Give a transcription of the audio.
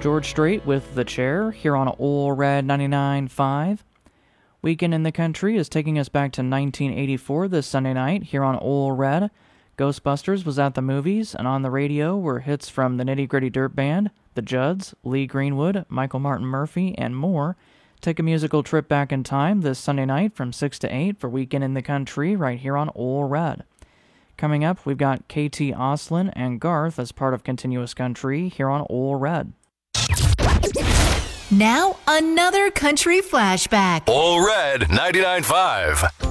George Strait with The Chair here on Ole Red 99.5. Weekend in the Country is taking us back to 1984 this Sunday night here on Ole Red. Ghostbusters was at the movies, and on the radio were hits from the Nitty Gritty Dirt Band, the Judds, Lee Greenwood, Michael Martin Murphey, and more. Take a musical trip back in time this Sunday night from 6 to 8 for Weekend in the Country right here on Ole Red. Coming up, we've got KT Oslin and Garth as part of Continuous Country here on Ole Red. Now, another country flashback. Ole Red 99.5.